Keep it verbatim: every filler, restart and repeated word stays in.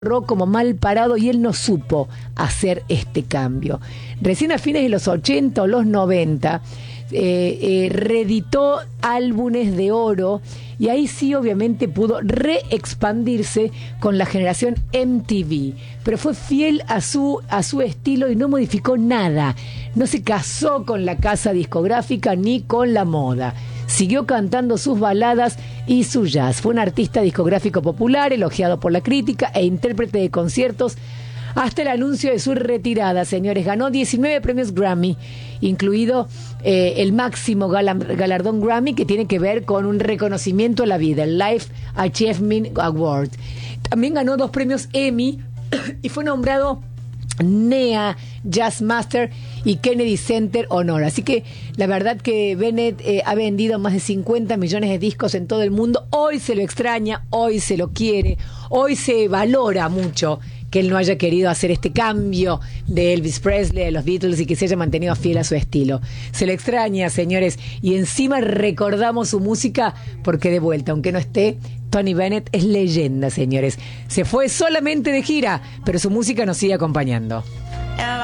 como mal parado y él no supo hacer este cambio. Recién a fines de los ochenta o los noventa eh, eh, reeditó álbumes de oro y ahí sí obviamente pudo reexpandirse con la generación M T V, pero fue fiel a su, a su estilo y no modificó nada. No se casó con la casa discográfica ni con la moda. Siguió cantando sus baladas y su jazz. Fue un artista discográfico popular, elogiado por la crítica e intérprete de conciertos hasta el anuncio de su retirada, señores. Ganó diecinueve premios Grammy, incluido eh, el máximo gala- galardón Grammy, que tiene que ver con un reconocimiento a la vida, el Life Achievement Award. También ganó dos premios Emmy y fue nombrado N E A Jazz Master y Kennedy Center Honor. Así que la verdad que Bennett eh, ha vendido más de cincuenta millones de discos en todo el mundo. Hoy se lo extraña, hoy se lo quiere, hoy se valora mucho que él no haya querido hacer este cambio de Elvis Presley, de los Beatles, y que se haya mantenido fiel a su estilo. Se lo extraña, señores, y encima recordamos su música porque de vuelta, aunque no esté, Tony Bennett es leyenda, señores. Se fue solamente de gira, pero su música nos sigue acompañando.